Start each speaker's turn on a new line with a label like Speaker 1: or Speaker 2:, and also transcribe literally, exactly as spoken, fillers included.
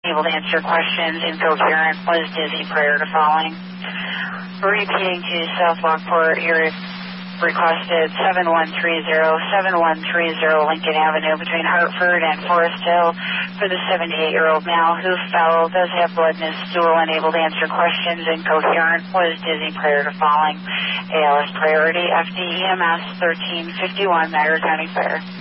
Speaker 1: able to answer questions, incoherent, was dizzy prior to falling. Repeating to South Lockport, you're requested seven one three zero, seven one three zero Lincoln Avenue between Hartford and Forest Hill for the seventy-eight-year-old male who fell, does have blood in his stool, unable to answer questions, incoherent, was dizzy prior to falling. A L S priority, F D E M S thirteen fifty-one, Niagara County Fire.